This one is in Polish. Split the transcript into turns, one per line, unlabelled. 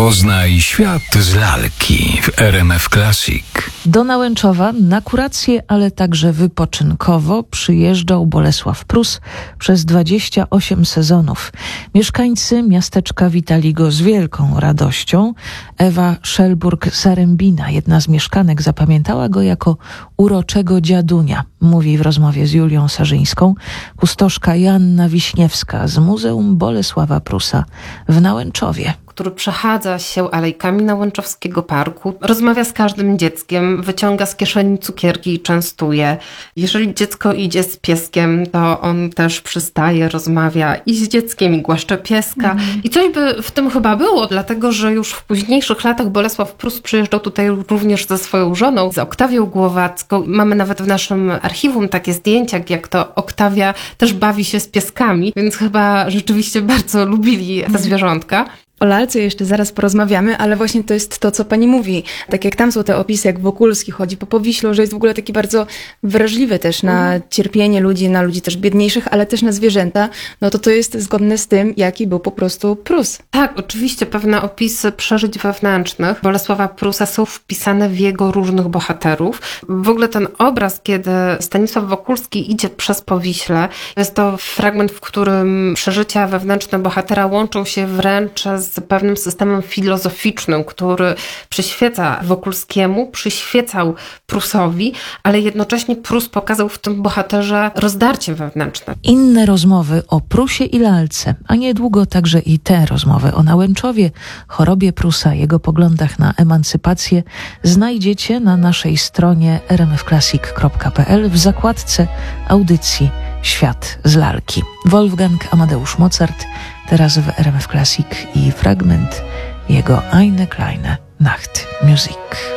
Poznaj świat z lalki w RMF Classic.
Do Nałęczowa na kurację, ale także wypoczynkowo przyjeżdżał Bolesław Prus przez 28 sezonów. Mieszkańcy miasteczka witali go z wielką radością. Ewa Szelburg-Zarębina, jedna z mieszkanek, zapamiętała go jako uroczego dziadunia. Mówi w rozmowie z Julią Sarzyńską kustoszka Joanna Wiśniewska z Muzeum Bolesława Prusa w Nałęczowie,
który przechadza się alejkami Nałęczowskiego Parku, rozmawia z każdym dzieckiem, wyciąga z kieszeni cukierki i częstuje. Jeżeli dziecko idzie z pieskiem, to on też przystaje, rozmawia i z dzieckiem, i głaszcze pieska. I coś by w tym chyba było, dlatego że już w późniejszych latach Bolesław Prus przyjeżdżał tutaj również ze swoją żoną, z Oktawią Głowacką. Mamy nawet w naszym archiwum takie zdjęcia, jak to Oktawia też bawi się z pieskami, więc chyba rzeczywiście bardzo lubili te zwierzątka.
O lalce jeszcze zaraz porozmawiamy, ale właśnie to jest to, co pani mówi. Tak jak tam są te opisy, jak Wokulski chodzi po Powiślu, że jest w ogóle taki bardzo wrażliwy też na cierpienie ludzi, na ludzi też biedniejszych, ale też na zwierzęta, no to jest zgodne z tym, jaki był po prostu Prus.
Tak, oczywiście pewne opisy przeżyć wewnętrznych Bolesława Prusa są wpisane w jego różnych bohaterów. W ogóle ten obraz, kiedy Stanisław Wokulski idzie przez Powiśle, jest to fragment, w którym przeżycia wewnętrzne bohatera łączą się wręcz z pewnym systemem filozoficznym, który przyświeca Wokulskiemu, przyświecał Prusowi, ale jednocześnie Prus pokazał w tym bohaterze rozdarcie wewnętrzne.
Inne rozmowy o Prusie i lalce, a niedługo także i te rozmowy o Nałęczowie, chorobie Prusa, jego poglądach na emancypację znajdziecie na naszej stronie rmfclassic.pl w zakładce audycji Świat z lalki. Wolfgang Amadeusz Mozart, teraz w RMF Classic i fragment jego Eine kleine Nachtmusik.